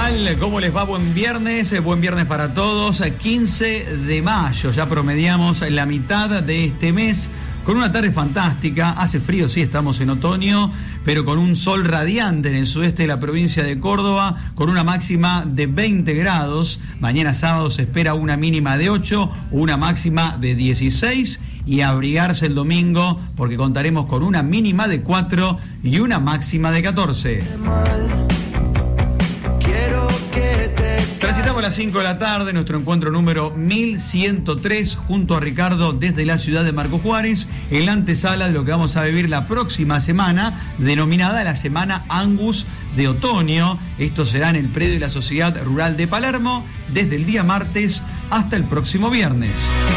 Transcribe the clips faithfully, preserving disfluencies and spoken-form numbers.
tal? ¿Cómo les va? Buen viernes, buen viernes para todos. quince de mayo, ya promediamos la mitad de este mes con una tarde fantástica. Hace frío, sí, estamos en otoño, pero con un sol radiante en el sudeste de la provincia de Córdoba, con una máxima de veinte grados. Mañana sábado se espera una mínima de ocho, una máxima de dieciséis, y abrigarse el domingo porque contaremos con una mínima de cuatro y una máxima de catorce. Transitamos las cinco de la tarde, nuestro encuentro número mil ciento tres, junto a Ricardo desde la ciudad de Marcos Juárez, en la antesala de lo que vamos a vivir la próxima semana, denominada la Semana Angus de Otoño. Esto será en el predio de la Sociedad Rural de Palermo, desde el día martes hasta el próximo viernes.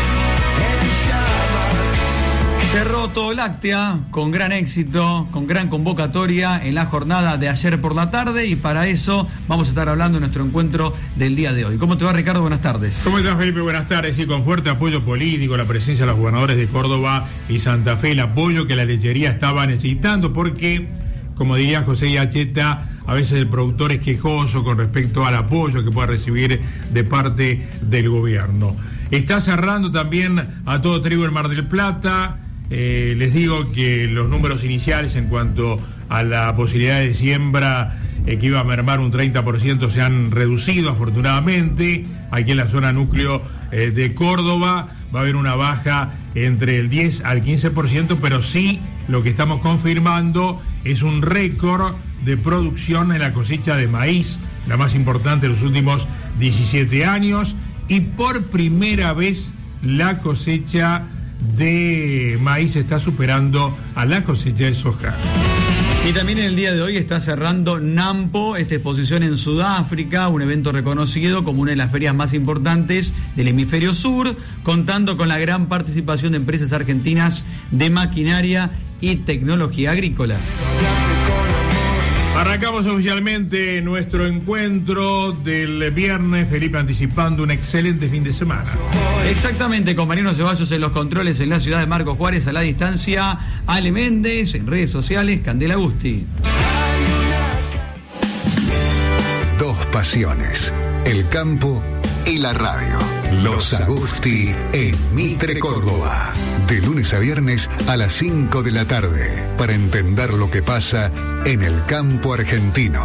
Cerró Todo Láctea con gran éxito, con gran convocatoria en la jornada de ayer por la tarde, y para eso vamos a estar hablando en nuestro encuentro del día de hoy. ¿Cómo te va, Ricardo? Buenas tardes. ¿Cómo estás, Felipe? Buenas tardes. Y con fuerte apoyo político, la presencia de los gobernadores de Córdoba y Santa Fe, el apoyo que la lechería estaba necesitando, porque, como diría José Yacheta, a veces el productor es quejoso con respecto al apoyo que pueda recibir de parte del gobierno. Está cerrando también a Todo Trigo en Mar del Plata. Eh, les digo que los números iniciales en cuanto a la posibilidad de siembra, eh, que iba a mermar un treinta por ciento, se han reducido afortunadamente. Aquí en la zona núcleo eh, de Córdoba va a haber una baja entre el diez al quince por ciento, pero sí lo que estamos confirmando es un récord de producción en la cosecha de maíz, la más importante de los últimos diecisiete años, y por primera vez la cosecha de maíz está superando a la cosecha de soja. Y también en el día de hoy está cerrando NAMPO, esta exposición en Sudáfrica, un evento reconocido como una de las ferias más importantes del hemisferio sur, contando con la gran participación de empresas argentinas de maquinaria y tecnología agrícola. Arrancamos oficialmente nuestro encuentro del viernes, Felipe, anticipando un excelente fin de semana. Exactamente, con Mariano Ceballos en los controles en la ciudad de Marcos Juárez, a la distancia, Ale Méndez, en redes sociales, Candela Agusti. Dos pasiones, el campo y la radio. Los Agusti en Mitre, Córdoba. De lunes a viernes a las cinco de la tarde, para entender lo que pasa en el campo argentino.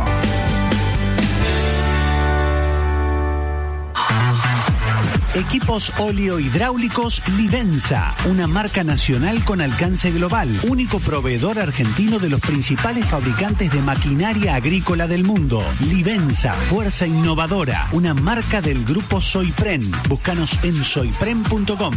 Equipos oleohidráulicos Livenza, una marca nacional con alcance global, único proveedor argentino de los principales fabricantes de maquinaria agrícola del mundo. Livenza, fuerza innovadora, una marca del grupo Soypren. Búscanos en soypren punto com.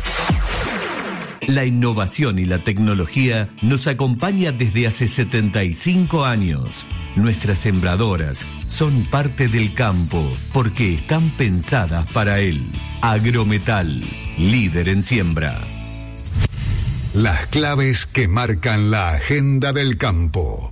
La innovación y la tecnología nos acompaña desde hace setenta y cinco años. Nuestras sembradoras son parte del campo porque están pensadas para él. Agrometal, líder en siembra. Las claves que marcan la agenda del campo.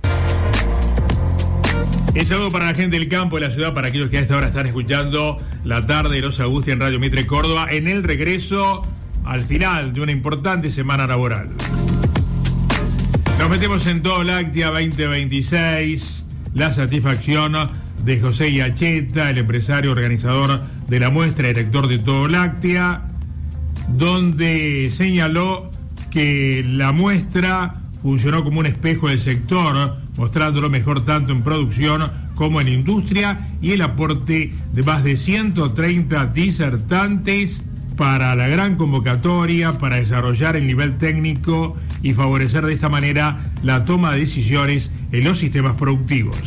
Un saludo para la gente del campo de la ciudad, para aquellos que a esta hora están escuchando la tarde de Los Agusti en Radio Mitre Córdoba, en el regreso al final de una importante semana laboral. Nos metemos en Todo Láctea veinte veintiséis, la satisfacción de José Yacheta, el empresario organizador de la muestra, director de Todo Láctea, donde señaló que la muestra funcionó como un espejo del sector, mostrando lo mejor tanto en producción como en industria, y el aporte de más de ciento treinta disertantes para la gran convocatoria, para desarrollar el nivel técnico y favorecer de esta manera la toma de decisiones en los sistemas productivos.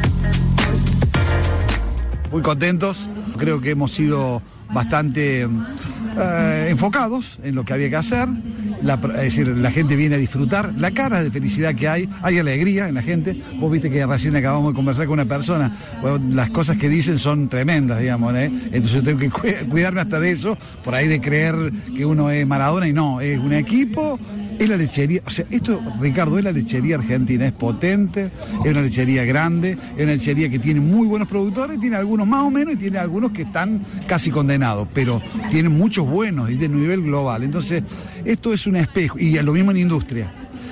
Muy contentos, creo que hemos sido bastante eh, enfocados en lo que había que hacer. La, es decir, la gente viene a disfrutar, la cara de felicidad que hay, hay alegría en la gente. Vos viste que recién acabamos de conversar con una persona, bueno, las cosas que dicen son tremendas, digamos, ¿eh? Entonces yo tengo que cuidarme hasta de eso, por ahí de creer que uno es Maradona, y no, es un equipo, es la lechería, o sea, esto, Ricardo, es la lechería argentina, es potente, es una lechería grande, es una lechería que tiene muy buenos productores, tiene algunos más o menos y tiene algunos que están casi condenados, pero tiene muchos buenos y de nivel global. Entonces, esto es un espejo, y lo mismo en industria.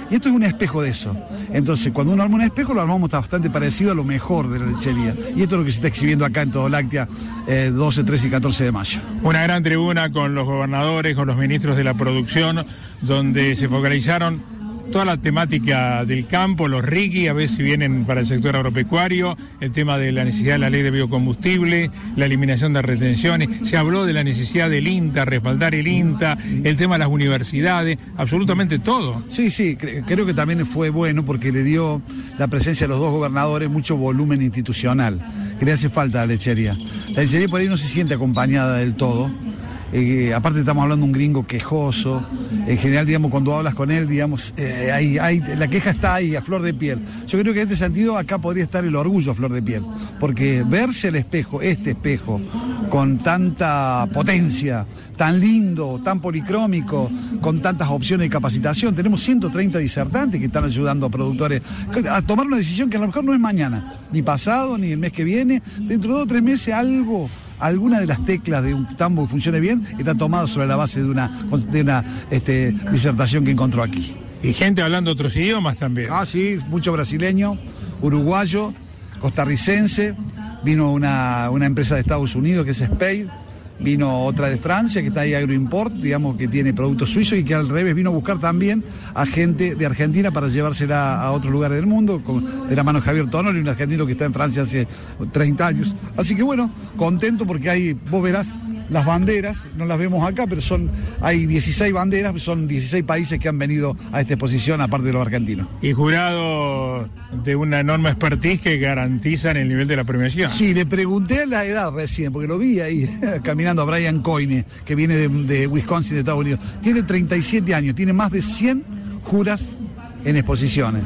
Y esto es un espejo de eso. Entonces, cuando uno arma un espejo, lo armamos bastante parecido a lo mejor de la lechería. Y esto es lo que se está exhibiendo acá en Todo Láctea, eh, doce, trece y catorce de mayo. Una gran tribuna con los gobernadores, con los ministros de la producción, donde se focalizaron toda la temática del campo, los R I C I, a ver si vienen para el sector agropecuario, el tema de la necesidad de la ley de biocombustible, la eliminación de retenciones, se habló de la necesidad del INTA, respaldar el INTA, el tema de las universidades, absolutamente todo. Sí, sí, cre- creo que también fue bueno porque le dio la presencia de los dos gobernadores mucho volumen institucional, que le hace falta a la lechería. La lechería por ahí no se siente acompañada del todo. Eh, aparte estamos hablando de un gringo quejoso, en general, digamos, cuando hablas con él, digamos, eh, hay, hay, la queja está ahí, a flor de piel. Yo creo que en este sentido acá podría estar el orgullo a flor de piel, porque verse el espejo, este espejo, con tanta potencia, tan lindo, tan policrómico, con tantas opciones de capacitación, tenemos ciento treinta disertantes que están ayudando a productores a tomar una decisión que a lo mejor no es mañana, ni pasado, ni el mes que viene, dentro de dos o tres meses algo... Alguna de las teclas de un tambo que funcione bien está tomada sobre la base de una, de una este, disertación que encontró aquí. Y gente hablando otros idiomas también. Ah, sí, mucho brasileño, uruguayo, costarricense, vino una, una empresa de Estados Unidos que es Spade, vino otra de Francia que está ahí Agroimport, digamos que tiene productos suizos y que al revés vino a buscar también a gente de Argentina para llevársela a otros lugares del mundo, con, de la mano de Javier Tonoli, un argentino que está en Francia hace treinta años. Así que bueno, contento porque hay, vos verás, las banderas, no las vemos acá, pero son hay dieciséis banderas, son dieciséis países que han venido a esta exposición, aparte de los argentinos. Y jurado de una enorme expertise que garantizan el nivel de la premiación. Sí, le pregunté la edad recién, porque lo vi ahí caminando a Brian Coyne, que viene de, de Wisconsin, de Estados Unidos. Tiene treinta y siete años, tiene más de cien juras en exposiciones.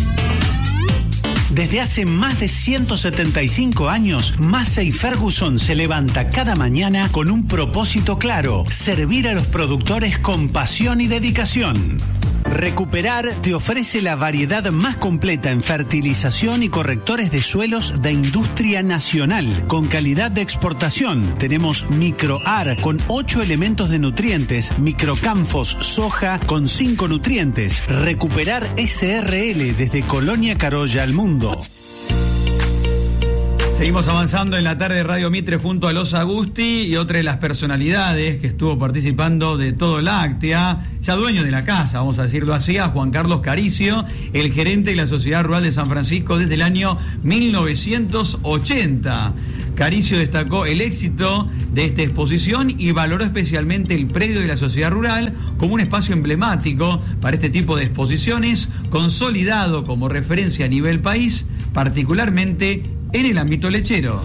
Desde hace más de ciento setenta y cinco años, Massey Ferguson se levanta cada mañana con un propósito claro: servir a los productores con pasión y dedicación. Recuperar te ofrece la variedad más completa en fertilización y correctores de suelos de industria nacional, con calidad de exportación. Tenemos Microar con ocho elementos de nutrientes, Microcanfos soja con cinco nutrientes. Recuperar S R L desde Colonia Carolla al mundo. Seguimos avanzando en la tarde de Radio Mitre junto a Los Agusti y otra de las personalidades que estuvo participando de Todo Láctea, ya dueño de la casa, vamos a decirlo así, a Juan Carlos Caricio, el gerente de la Sociedad Rural de San Francisco desde el año mil novecientos ochenta. Caricio destacó el éxito de esta exposición y valoró especialmente el predio de la Sociedad Rural como un espacio emblemático para este tipo de exposiciones, consolidado como referencia a nivel país, particularmente en el ámbito lechero.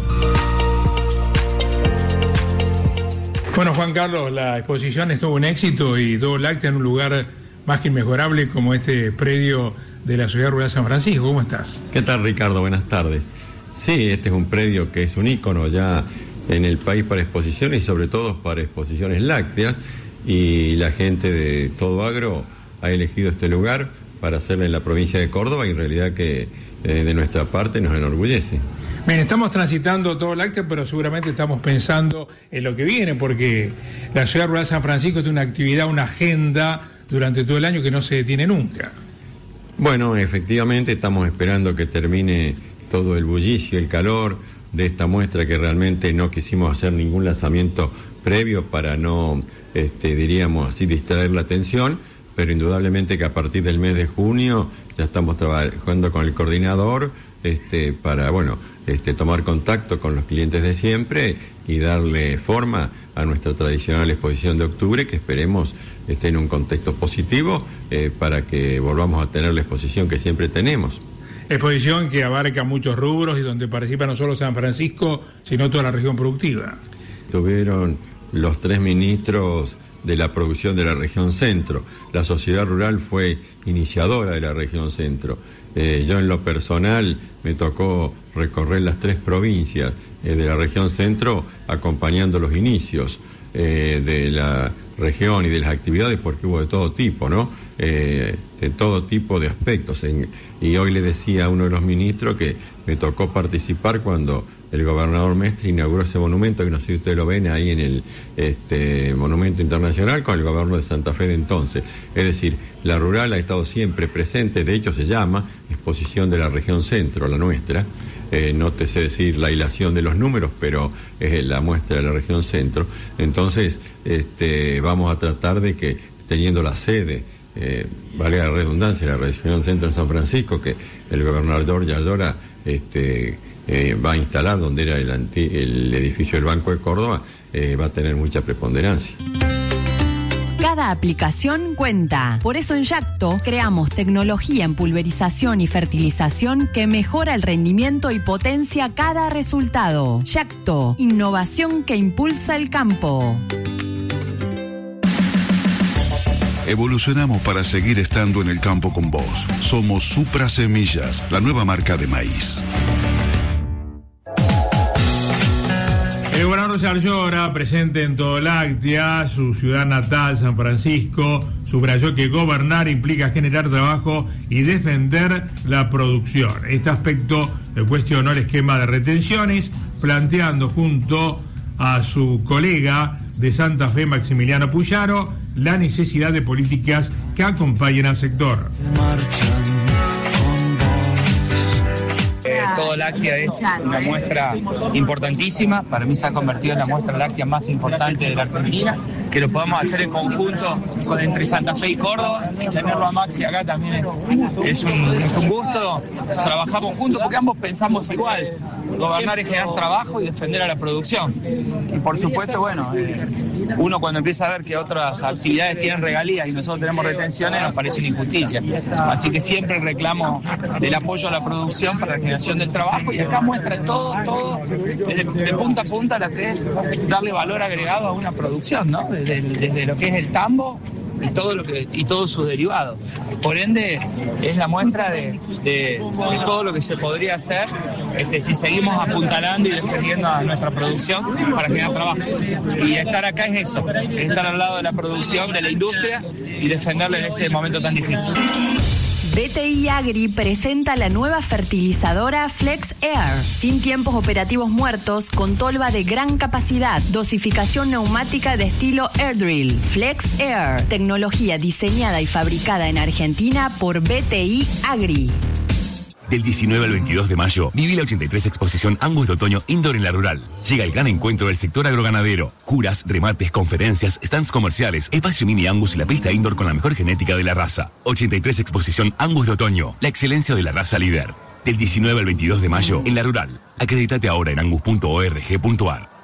Bueno, Juan Carlos, la exposición estuvo un éxito y Todo Láctea en un lugar más que inmejorable como este predio de la Sociedad Rural de San Francisco. ¿Cómo estás? ¿Qué tal, Ricardo? Buenas tardes. Sí, este es un predio que es un ícono ya en el país para exposiciones y sobre todo para exposiciones lácteas, y la gente de Todo Agro ha elegido este lugar para hacerlo en la provincia de Córdoba y en realidad que eh, de nuestra parte nos enorgullece. Bien, estamos transitando Todo Láctea, pero seguramente estamos pensando en lo que viene, porque la Ciudad Rural de San Francisco tiene una actividad, una agenda durante todo el año que no se detiene nunca. Bueno, efectivamente estamos esperando que termine todo el bullicio, el calor de esta muestra, que realmente no quisimos hacer ningún lanzamiento previo para no, este, diríamos así, distraer la atención, pero indudablemente que a partir del mes de junio ya estamos trabajando con el coordinador este, para, bueno, este, tomar contacto con los clientes de siempre y darle forma a nuestra tradicional exposición de octubre, que esperemos esté en un contexto positivo eh, para que volvamos a tener la exposición que siempre tenemos. Exposición que abarca muchos rubros y donde participa no solo San Francisco, sino toda la región productiva. Tuvieron los tres ministros de la producción de la región centro. La Sociedad Rural fue iniciadora de la región centro. Eh, yo en lo personal me tocó recorrer las tres provincias eh, de la región centro acompañando los inicios eh, de la región y de las actividades, porque hubo de todo tipo, ¿no? Eh, de todo tipo de aspectos. En, y hoy le decía a uno de los ministros que me tocó participar cuando el gobernador Mestre inauguró ese monumento, que no sé si ustedes lo ven ahí en el este, Monumento Internacional, con el gobernador de Santa Fe de entonces. Es decir, la rural ha estado siempre presente, de hecho se llama Exposición de la Región Centro, la nuestra. Eh, no te sé decir la hilación de los números, pero es la muestra de la Región Centro. Entonces, este, vamos a tratar de que, teniendo la sede, eh, valga la redundancia, la Región Centro en San Francisco, que el gobernador Yaldora este, eh, va a instalar donde era el, anti, el edificio del Banco de Córdoba, eh, va a tener mucha preponderancia. Cada aplicación cuenta. Por eso en Yacto creamos tecnología en pulverización y fertilización que mejora el rendimiento y potencia cada resultado. Yacto, innovación que impulsa el campo. Evolucionamos para seguir estando en el campo con vos. Somos Supra Semillas, la nueva marca de maíz. El gobernador Yarlora, presente en Todo Láctea, su ciudad natal, San Francisco, subrayó que gobernar implica generar trabajo y defender la producción. Este aspecto cuestionó el esquema de retenciones, planteando junto a su colega de Santa Fe, Maximiliano Puyaro, la necesidad de políticas que acompañen al sector. Eh, todo láctea es una muestra importantísima, para mí se ha convertido en la muestra láctea más importante de la Argentina, que lo podamos hacer en conjunto con, entre Santa Fe y Córdoba, tenerlo a Maxi acá también es, es, un, es un gusto, trabajamos juntos porque ambos pensamos igual, gobernar es generar trabajo y defender a la producción, y por supuesto, bueno, eh, uno cuando empieza a ver que otras actividades tienen regalías y nosotros tenemos retenciones, nos parece una injusticia, así que siempre el reclamo del apoyo a la producción para la generación del trabajo, y acá muestra todo, todo, de, de punta a punta lo que es darle valor agregado a una producción, ¿no? Desde, desde lo que es el tambo y todo lo que y todos sus derivados. Por ende, es la muestra de, de, de todo lo que se podría hacer este, si seguimos apuntalando y defendiendo a nuestra producción para generar trabajo. Y estar acá es eso, es estar al lado de la producción, de la industria y defenderla en este momento tan difícil. B T I Agri presenta la nueva fertilizadora Flex Air, sin tiempos operativos muertos, con tolva de gran capacidad, dosificación neumática de estilo Air Drill. Flex Air, tecnología diseñada y fabricada en Argentina por B T I Agri. Del diecinueve al veintidós de mayo, viví la ochenta y tres Exposición Angus de Otoño Indoor en la Rural. Llega el gran encuentro del sector agroganadero. Juras, remates, conferencias, stands comerciales, espacio mini Angus y la pista indoor con la mejor genética de la raza. ochenta y tres Exposición Angus de Otoño, la excelencia de la raza líder. Del diecinueve al veintidós de mayo, en la Rural. Acreditate ahora en angus punto org punto ar.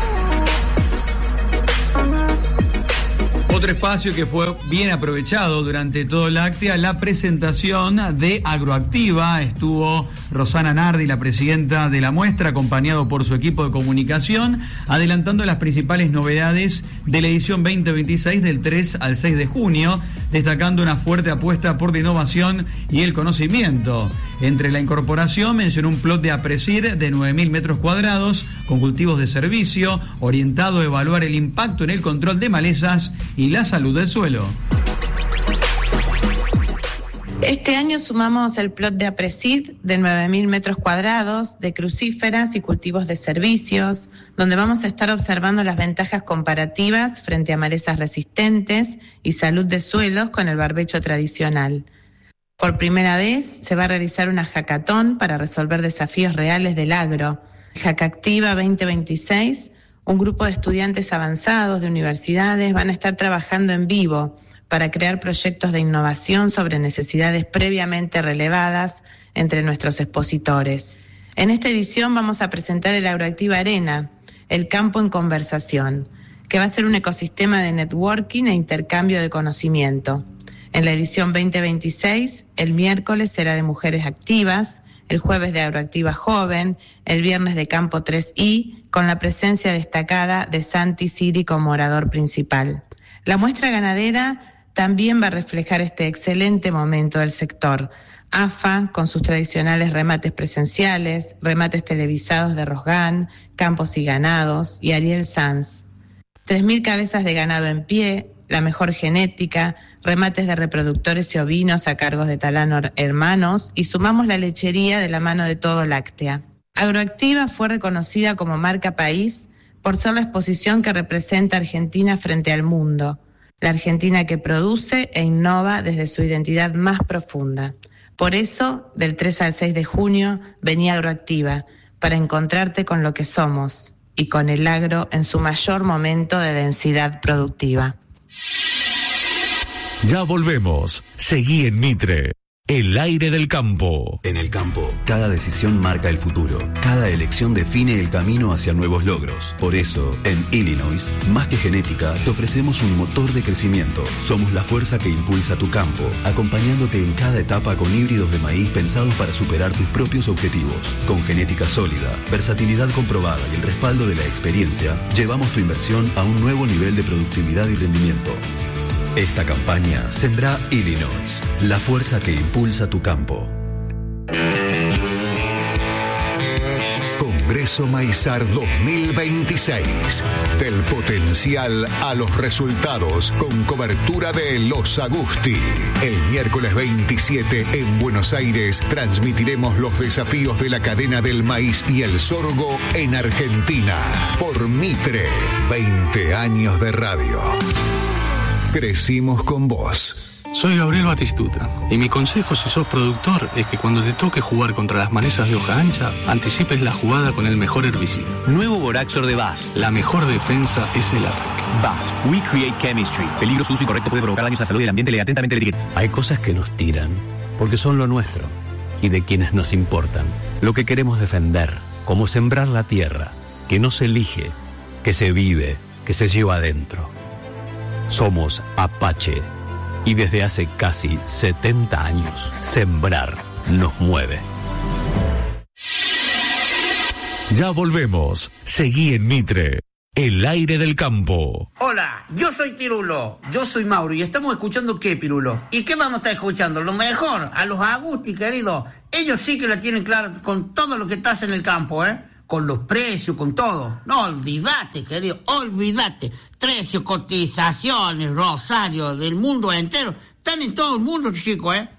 Otro espacio que fue bien aprovechado durante todo Láctea, la presentación de Agroactiva. Estuvo Rosana Nardi, la presidenta de la muestra, acompañado por su equipo de comunicación, adelantando las principales novedades de la edición veinte veintiséis del tres al seis de junio, destacando una fuerte apuesta por la innovación y el conocimiento. Entre la incorporación mencionó un plot de Apresir de nueve mil metros cuadrados con cultivos de servicio, orientado a evaluar el impacto en el control de malezas y la salud del suelo. Este año sumamos el plot de Apresir de nueve mil metros cuadrados de crucíferas y cultivos de servicios, donde vamos a estar observando las ventajas comparativas frente a malezas resistentes y salud de suelos con el barbecho tradicional. Por primera vez se va a realizar una hackathon para resolver desafíos reales del agro. Hackactiva veinte veintiséis, un grupo de estudiantes avanzados de universidades van a estar trabajando en vivo para crear proyectos de innovación sobre necesidades previamente relevadas entre nuestros expositores. En esta edición vamos a presentar el Agroactiva Arena, el campo en conversación, que va a ser un ecosistema de networking e intercambio de conocimiento. En la edición veinte veintiséis, el miércoles será de mujeres activas, el jueves de Agroactiva Joven, el viernes de Campo tres i, con la presencia destacada de Santi Siri como orador principal. La muestra ganadera también va a reflejar este excelente momento del sector. A F A, con sus tradicionales remates presenciales, remates televisados de Rosgan, Campos y Ganados, y Ariel Sanz. tres mil cabezas de ganado en pie, la mejor genética, remates de reproductores y ovinos a cargos de Talano Hermanos y sumamos la lechería de la mano de Todo Láctea. Agroactiva fue reconocida como marca país por ser la exposición que representa a Argentina frente al mundo, la Argentina que produce e innova desde su identidad más profunda. Por eso, del tres al seis de junio, vení a Agroactiva, para encontrarte con lo que somos y con el agro en su mayor momento de densidad productiva. Ya volvemos. Seguí en Mitre. El aire del campo. En el campo, cada decisión marca el futuro. Cada elección define el camino hacia nuevos logros. Por eso, en Illinois, más que genética, te ofrecemos un motor de crecimiento. Somos la fuerza que impulsa tu campo, acompañándote en cada etapa con híbridos de maíz pensados para superar tus propios objetivos. Con genética sólida, versatilidad comprobada y el respaldo de la experiencia, llevamos tu inversión a un nuevo nivel de productividad y rendimiento. Esta campaña Sembrá Illinois, la fuerza que impulsa tu campo. Congreso Maizar dos mil veintiséis. Del potencial a los resultados, con cobertura de Los Agusti. El miércoles veintisiete en Buenos Aires transmitiremos los desafíos de la cadena del maíz y el sorgo en Argentina. Por Mitre, veinte años de radio. Crecimos con vos. Soy Gabriel Batistuta y mi consejo si sos productor es que cuando te toque jugar contra las malezas de hoja ancha, anticipes la jugada con el mejor herbicida. Nuevo Boraxor de B A S F. La mejor defensa es el ataque. B A S F. We create chemistry. Peligro, uso incorrecto puede provocar daños a la salud y al ambiente. Lee atentamente la etiqueta. Hay cosas que nos tiran porque son lo nuestro y de quienes nos importan. Lo que queremos defender, como sembrar la tierra, que no se elige, que se vive, que se lleva adentro. Somos Apache y desde hace casi setenta años, sembrar nos mueve. Ya volvemos. Seguí en Mitre. El aire del campo. Hola, yo soy Pirulo. Yo soy Mauro y estamos escuchando ¿qué, Pirulo? ¿Y qué vamos a estar escuchando? Lo mejor, a los Agusti, querido. Ellos sí que la tienen clara con todo lo que estás en el campo, ¿eh? Con los precios, con todo. No, olvídate, querido, olvídate. Precios, cotizaciones, Rosario, del mundo entero. Están en todo el mundo, chicos, ¿eh?